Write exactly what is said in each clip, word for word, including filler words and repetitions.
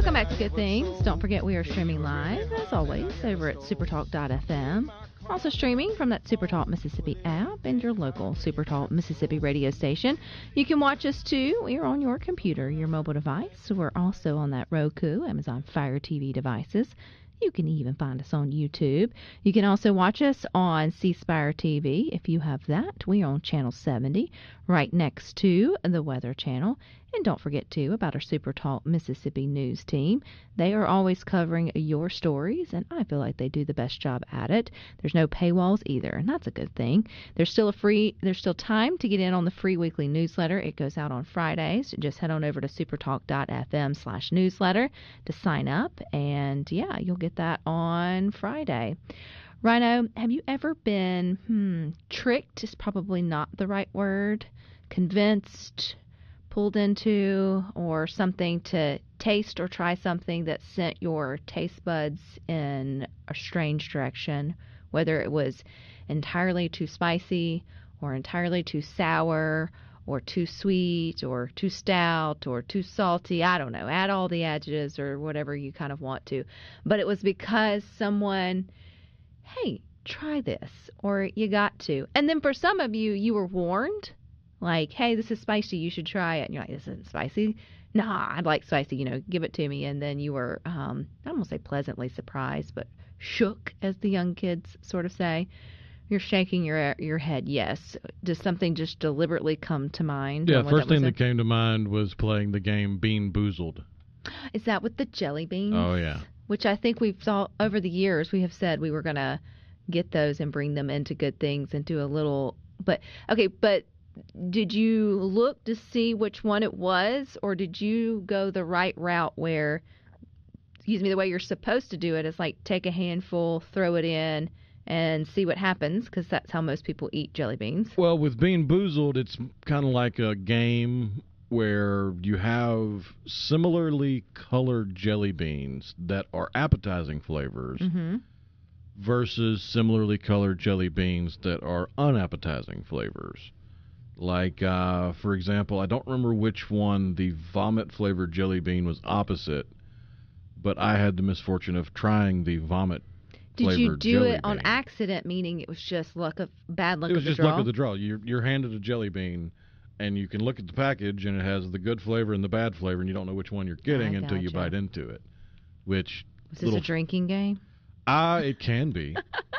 Welcome back to Good Things. Don't forget we are streaming live, as always, over at supertalk dot f m. Also streaming from that Supertalk Mississippi app and your local Supertalk Mississippi radio station. You can watch us, too. We are on your computer, your mobile device. We're also on that Roku, Amazon Fire T V devices. You can even find us on YouTube. You can also watch us on C Spire T V if you have that. We are on Channel seventy, right next to the Weather Channel. And don't forget, too, about our Super Talk Mississippi news team. They are always covering your stories, and I feel like they do the best job at it. There's no paywalls either, and that's a good thing. There's still a free. There's still time to get in on the free weekly newsletter. It goes out on Fridays. Just head on over to supertalk dot f m slash newsletter to sign up, and yeah, you'll get that on Friday. Rhino, have you ever been hmm, tricked? Is probably not the right word. Convinced, pulled into, or something to taste or try something that sent your taste buds in a strange direction, whether it was entirely too spicy or entirely too sour or too sweet or too stout or too salty. I don't know. Add all the adjectives or whatever you kind of want to. But it was because someone, hey, try this, or you got to. And then for some of you, you were warned. Like, hey, this is spicy, you should try it. And you're like, this isn't spicy? Nah, I like spicy, you know, give it to me. And then you were, um, I don't want to say pleasantly surprised, but shook, as the young kids sort of say. You're shaking your your head, yes. Does something just deliberately come to mind? Yeah, first thing that came to mind was playing the game Bean Boozled. Is that with the jelly beans? Oh, yeah. Which I think we've thought, over the years, we have said we were going to get those and bring them into Good Things and do a little, but, okay, but did you look to see which one it was, or did you go the right route where, excuse me, the way you're supposed to do it is like take a handful, throw it in, and see what happens, because that's how most people eat jelly beans? Well, with Bean Boozled, it's kind of like a game where you have similarly colored jelly beans that are appetizing flavors mm-hmm. versus similarly colored jelly beans that are unappetizing flavors. Like, uh, for example, I don't remember which one the vomit-flavored jelly bean was opposite, but I had the misfortune of trying the vomit-flavored jelly bean. Did you do it on accident, meaning it was just luck of bad luck of the draw? It was just luck of the draw. You're, you're handed a jelly bean, and you can look at the package, and it has the good flavor and the bad flavor, and you don't know which one you're getting I until gotcha. you bite into it. Which was this little, a drinking game? Ah, uh, it can be.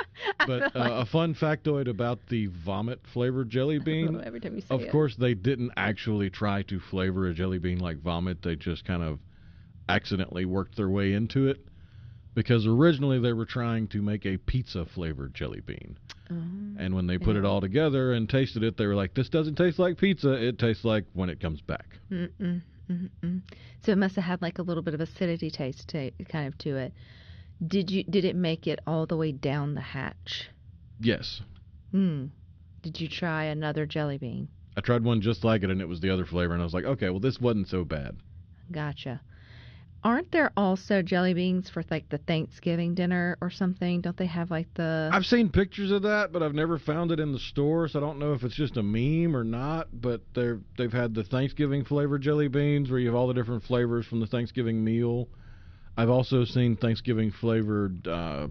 But uh, like... a fun factoid about the vomit-flavored jelly bean, every time you say of it. course, they didn't actually try to flavor a jelly bean like vomit. They just kind of accidentally worked their way into it, because originally they were trying to make a pizza-flavored jelly bean. Mm-hmm. And when they put yeah. it all together and tasted it, they were like, this doesn't taste like pizza. It tastes like when it comes back. Mm-mm, mm-mm. So it must have had like a little bit of acidity taste to, kind of to it. Did you? Did it make it all the way down the hatch? Yes. Hmm. Did you try another jelly bean? I tried one just like it, and it was the other flavor, and I was like, okay, well, this wasn't so bad. Gotcha. Aren't there also jelly beans for like the Thanksgiving dinner or something? Don't they have like the... I've seen pictures of that, but I've never found it in the store, so I don't know if it's just a meme or not, but they're, they've had the Thanksgiving flavored jelly beans where you have all the different flavors from the Thanksgiving meal. I've also seen Thanksgiving-flavored uh,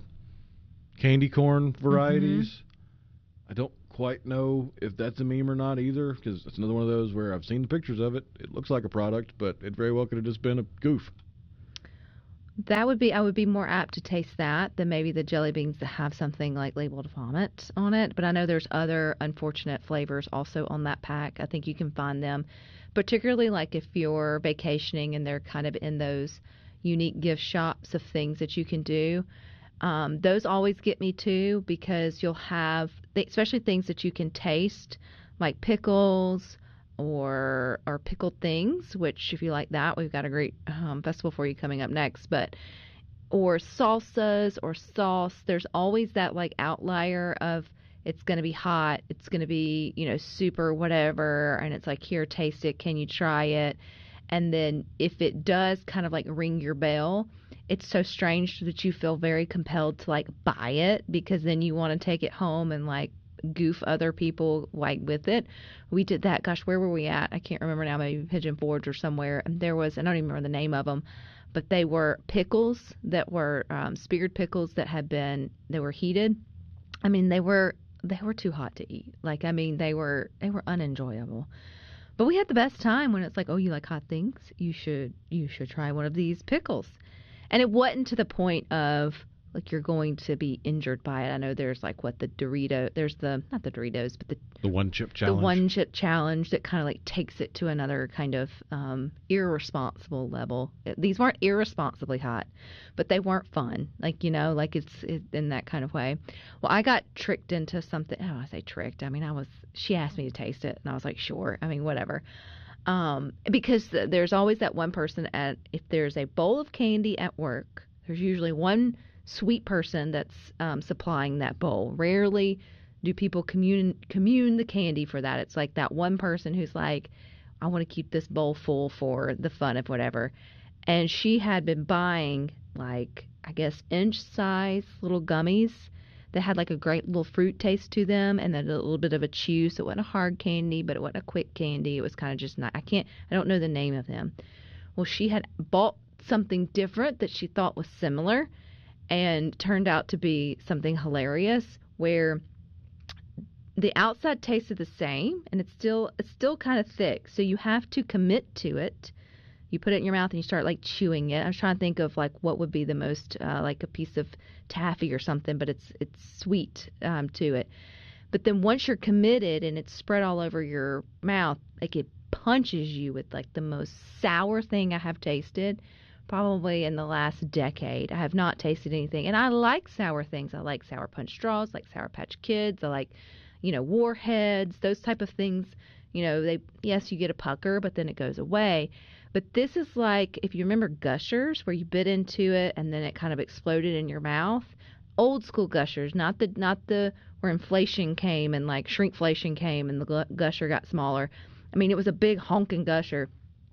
candy corn varieties. Mm-hmm. I don't quite know if that's a meme or not either, because it's another one of those where I've seen the pictures of it. It looks like a product, but it very well could have just been a goof. That would be, I would be more apt to taste that than maybe the jelly beans that have something like labeled vomit on it. But I know there's other unfortunate flavors also on that pack. I think you can find them, particularly like if you're vacationing and they're kind of in those unique gift shops of things that you can do. Um, those always get me too, because you'll have, especially things that you can taste, like pickles or or pickled things, which if you like that, we've got a great um, festival for you coming up next. But or salsas or sauce. There's always that like outlier of it's going to be hot, it's going to be, you know, super whatever, and it's like, here, taste it. Can you try it? And then if it does kind of like ring your bell, it's so strange that you feel very compelled to like buy it, because then you want to take it home and like goof other people like with it. We did that. Gosh, where were we at? I can't remember now. Maybe Pigeon Forge or somewhere. And there was, I don't even remember the name of them, but they were pickles that were um, speared pickles that had been, they were heated. I mean, they were they were too hot to eat. Like, I mean, they were they were unenjoyable. But we had the best time when it's like, oh, you like hot things? You should you should try one of these pickles. And it wasn't to the point of like you're going to be injured by it. I know there's like what the Dorito, there's the not the Doritos, but the the one chip challenge. The one chip challenge that kind of like takes it to another kind of um, irresponsible level. These weren't irresponsibly hot, but they weren't fun. Like, you know, like it's it, in that kind of way. Well, I got tricked into something. Oh, I say tricked. I mean, I was. She asked me to taste it, and I was like, sure. I mean, whatever. Um, because th- there's always that one person at if there's a bowl of candy at work, there's usually one sweet person that's um, supplying that bowl. Rarely do people commune commune the candy for that. It's like that one person who's like, I want to keep this bowl full for the fun of whatever. And she had been buying like, I guess, inch size little gummies that had like a great little fruit taste to them and then a little bit of a chew. So it wasn't a hard candy, but it wasn't a quick candy. It was kind of just not, I can't, I don't know the name of them. Well, she had bought something different that she thought was similar and turned out to be something hilarious where the outside tasted the same and it's still it's still kind of thick. So you have to commit to it. You put it in your mouth and you start like chewing it. I was trying to think of like what would be the most uh, like a piece of taffy or something, but it's it's sweet um, to it. But then once you're committed and it's spread all over your mouth, like it punches you with like the most sour thing I have tasted. Probably in the last decade. I have not tasted anything. And I like sour things. I like Sour Punch straws, like Sour Patch Kids. I like, you know, Warheads, those type of things. You know, they yes, you get a pucker, but then it goes away. But this is like, if you remember Gushers, where you bit into it and then it kind of exploded in your mouth. Old school Gushers, not the not the where inflation came and like shrinkflation came and the Gusher got smaller. I mean, it was a big honking Gusher.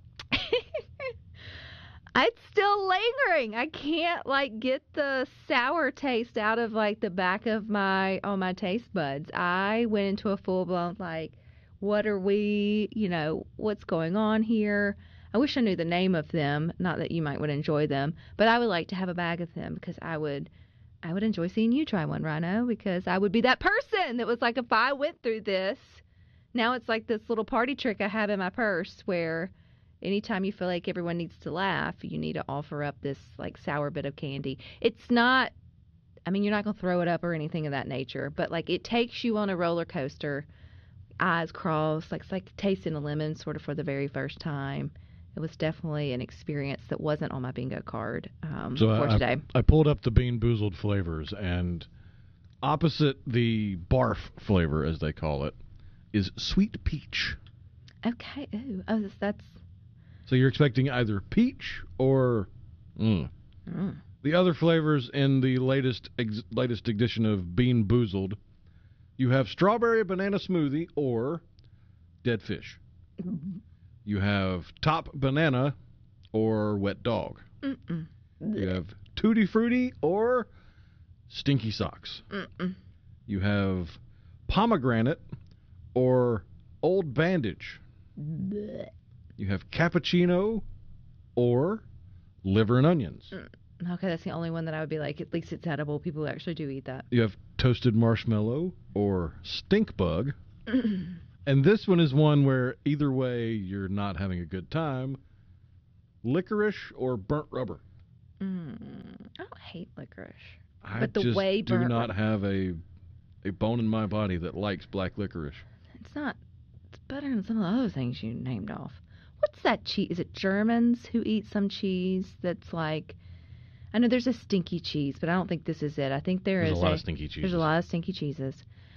It's still lingering. I can't like get the sour taste out of like the back of my on my taste buds. I went into a full blown like, what are we? You know, what's going on here? I wish I knew the name of them. Not that you might would enjoy them, but I would like to have a bag of them because I would, I would enjoy seeing you try one, Rhino. Because I would be that person that was like, if I went through this, now it's like this little party trick I have in my purse where. Anytime you feel like everyone needs to laugh, you need to offer up this like sour bit of candy. It's not, I mean, you're not going to throw it up or anything of that nature, but like it takes you on a roller coaster, eyes crossed, like it's like tasting a lemon sort of for the very first time. It was definitely an experience that wasn't on my bingo card um, so for I, today. I pulled up the Bean Boozled flavors, and opposite the barf flavor, as they call it, is sweet peach. Okay. Ooh. Oh, that's... So you're expecting either peach or mm. Mm. The other flavors in the latest ex- latest edition of Bean Boozled, you have strawberry banana smoothie or dead fish. Mm-hmm. You have top banana or wet dog. Mm-mm. You have tutti frutti or stinky socks. Mm-mm. You have pomegranate or old bandage. Blech. You have cappuccino or liver and onions. Mm. Okay, that's the only one that I would be like, at least it's edible. People actually do eat that. You have toasted marshmallow or stink bug. And this one is one where either way you're not having a good time. Licorice or burnt rubber. Mm. I don't hate licorice. I but the just way do burnt not rub- have a a bone in my body that likes black licorice. It's not. It's better than some of the other things you named off. What's that cheese? Is it Germans who eat some cheese that's like... I know there's a stinky cheese, but I don't think this is it. I think there there's is a lot a, of stinky cheeses. There's a lot of stinky cheeses.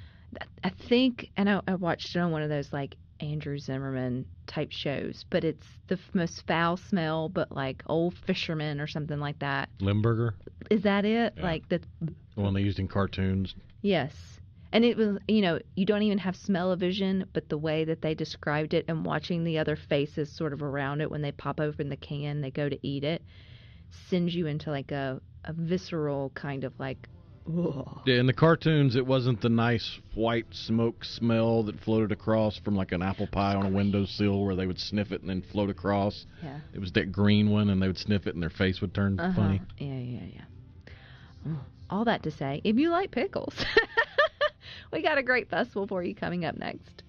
I think, and I, I watched it on one of those like Andrew Zimmerman type shows, but it's the f- most foul smell, but like old fisherman or something like that. Limburger? Is that it? Yeah. Like the, the one they used in cartoons? Yes. And it was, you know, you don't even have smell-o-vision, but the way that they described it and watching the other faces sort of around it when they pop open the can, they go to eat it, sends you into like a, a visceral kind of like Ugh. Yeah, in the cartoons, it wasn't the nice white smoke smell that floated across from like an apple pie on a windowsill where they would sniff it and then float across. Yeah. It was that green one, and they would sniff it, and their face would turn Uh-huh. funny. Yeah, yeah, yeah. Oh, all that to say, if you like pickles, we got a great festival for you coming up next.